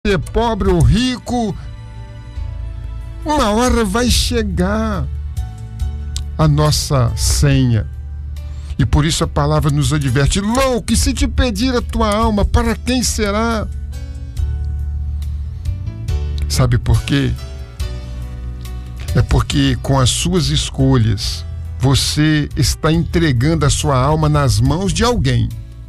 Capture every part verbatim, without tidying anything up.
é pobre ou rico, uma hora vai chegar a nossa senha. E por isso a palavra nos adverte: louco, e se te pedir a tua alma, para quem será? Sabe por quê? É porque com as suas escolhas você está entregando a sua alma nas mãos de alguém.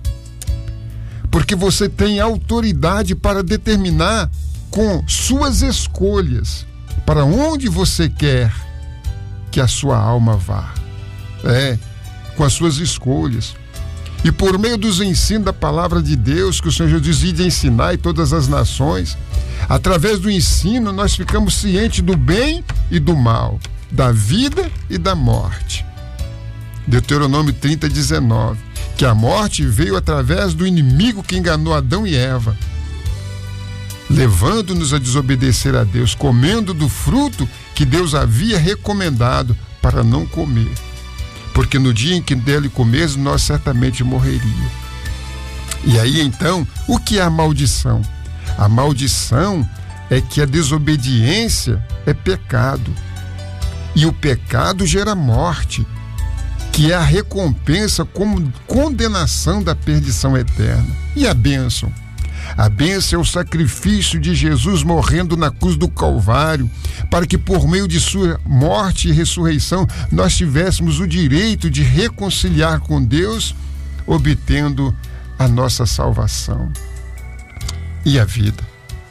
Porque você tem autoridade para determinar com suas escolhas para onde você quer que a sua alma vá. É, com as suas escolhas. E por meio dos ensinos da palavra de Deus, que o Senhor Jesus diz de ensinar em todas as nações, através do ensino nós ficamos cientes do bem e do mal, da vida e da morte. Deuteronômio trinta, dezenove, que a morte veio através do inimigo que enganou Adão e Eva, levando-nos a desobedecer a Deus, comendo do fruto que Deus havia recomendado para não comer, porque no dia em que dele comeres, nós certamente morreríamos. E aí então, o que é a maldição? A maldição é que a desobediência é pecado, e o pecado gera morte, que é a recompensa como condenação da perdição eterna. E a bênção? A bênção é o sacrifício de Jesus morrendo na cruz do Calvário, para que por meio de sua morte e ressurreição nós tivéssemos o direito de reconciliar com Deus, obtendo a nossa salvação. E a vida?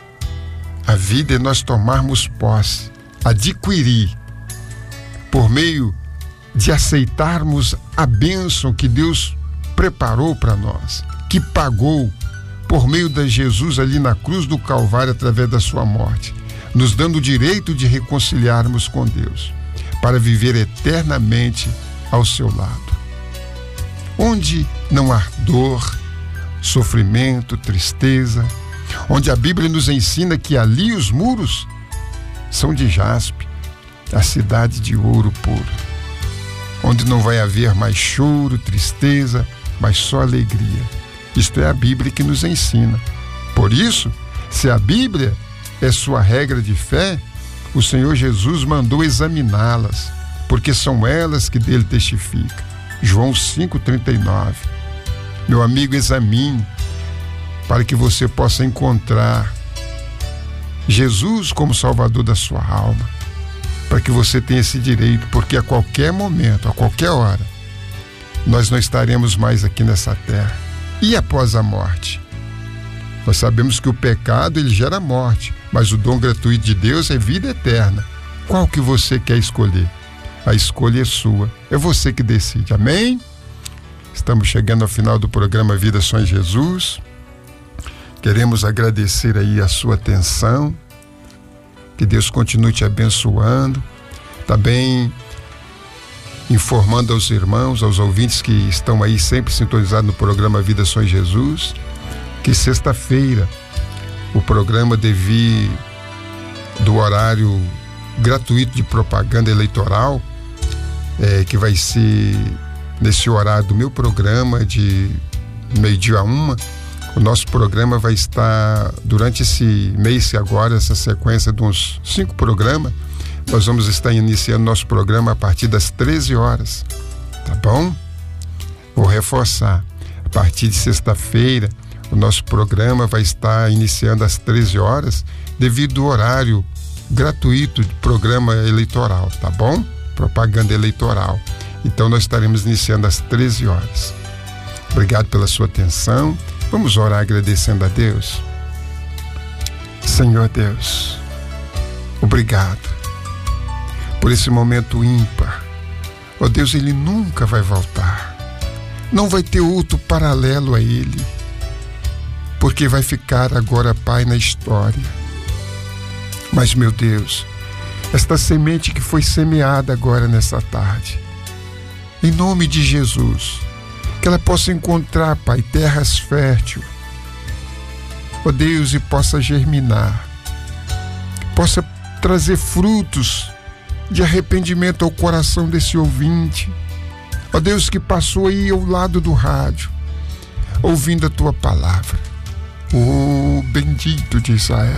A vida é nós tomarmos posse, adquirir, por meio de aceitarmos a bênção que Deus preparou para nós, que pagou por meio de Jesus ali na cruz do Calvário através da sua morte, nos dando o direito de reconciliarmos com Deus, para viver eternamente ao seu lado. Onde não há dor, sofrimento, tristeza, onde a Bíblia nos ensina que ali os muros são de jaspe, a cidade de ouro puro, onde não vai haver mais choro, tristeza, mas só alegria. Isto é a Bíblia que nos ensina. Por isso, se a Bíblia é sua regra de fé, o Senhor Jesus mandou examiná-las, porque são elas que dele testificam. João cinco, trinta e nove. Meu amigo, examine, para que você possa encontrar Jesus como Salvador da sua alma, para que você tenha esse direito, porque a qualquer momento, a qualquer hora, nós não estaremos mais aqui nessa terra. E após a morte? Nós sabemos que o pecado, ele gera morte, mas o dom gratuito de Deus é vida eterna. Qual que você quer escolher? A escolha é sua, é você que decide, amém? Estamos chegando ao final do programa Vida Só em Jesus. Queremos agradecer aí a sua atenção, que Deus continue te abençoando, também informando aos irmãos, aos ouvintes que estão aí sempre sintonizados no programa Vida Só em Jesus, que sexta-feira o programa devido do horário gratuito de propaganda eleitoral, é, que vai ser nesse horário do meu programa de meio-dia a uma. O nosso programa vai estar, durante esse mês agora, essa sequência de uns cinco programas, nós vamos estar iniciando nosso programa a partir das treze horas, tá bom? Vou reforçar, a partir de sexta-feira, o nosso programa vai estar iniciando às treze horas, devido ao horário gratuito de programa eleitoral, tá bom? Propaganda eleitoral. Então nós estaremos iniciando às treze horas. Obrigado pela sua atenção. Vamos orar agradecendo a Deus. Senhor Deus, obrigado por esse momento ímpar. Ó Deus, ele nunca vai voltar. Não vai ter outro paralelo a ele, porque vai ficar agora, Pai, na história. Mas, meu Deus, esta semente que foi semeada agora nessa tarde, em nome de Jesus, que ela possa encontrar, Pai, terras férteis, ó Deus, e possa germinar, possa trazer frutos de arrependimento ao coração desse ouvinte, ó Deus, que passou aí ao lado do rádio, ouvindo a tua palavra. Oh, bendito de Israel.